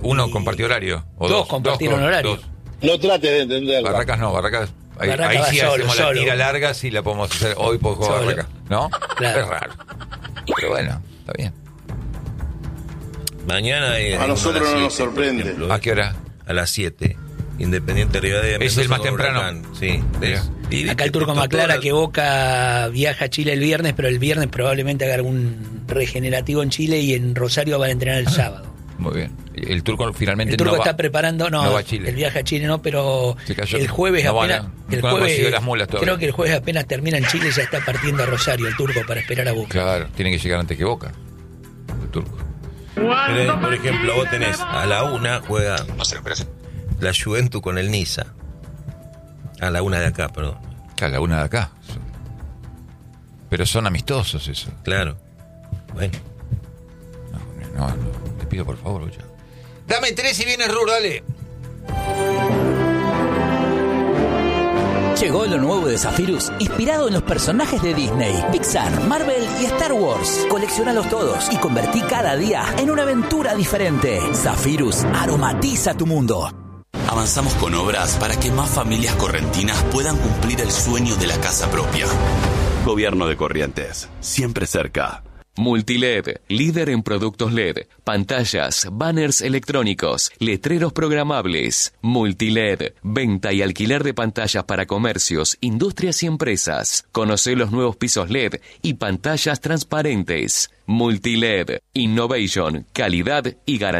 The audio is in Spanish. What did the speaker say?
Uno compartió horario. O dos compartieron horario. No trates de entenderlo. Barracas no, Barracas. Ahí sí solo, hacemos solo. la tira larga, sí la podemos hacer hoy por jugar Barracas. ¿No? Claro. Es raro. Pero bueno, está bien. Mañana A nosotros no nos sorprende. ejemplo, ¿A qué hora? A las 7. Independiente Rivadavia. Es el más Mendoza, temprano. Huracán. Sí, ¿ves? Y Acá el Turco me aclara que Boca viaja a Chile el viernes, pero el viernes probablemente haga algún regenerativo en Chile y en Rosario va a entrenar el sábado. Muy bien. El Turco finalmente El Turco no va. está preparando, no va a Chile. el viaje a Chile no, pero Se cayó. el jueves No apenas, van a- el no han jueves, conseguido las mulas todavía. creo que el jueves apenas termina en Chile ya está partiendo a Rosario el Turco para esperar a Boca. Claro, tiene que llegar antes que Boca. El Turco. Pero, por ejemplo, vos tenés a la 1 juega la Juventus con el Niza. A la 1 de acá, perdón. Claro, la una de acá. Pero son amistosos eso. Claro. Bueno. No, te pido por favor, ya. Dame 3 y vienes Rur, dale. Llegó lo nuevo de Zephyrus, inspirado en los personajes de Disney, Pixar, Marvel y Star Wars. Colecciónalos todos y convertí cada día en una aventura diferente. Zephyrus aromatiza tu mundo. Avanzamos con obras para que más familias correntinas puedan cumplir el sueño de la casa propia. Gobierno de Corrientes, siempre cerca. Multiled, líder en productos LED, pantallas, banners electrónicos, letreros programables. Multiled, venta y alquiler de pantallas para comercios, industrias y empresas. Conocé los nuevos pisos LED y pantallas transparentes. Multiled, innovation, calidad y garantía.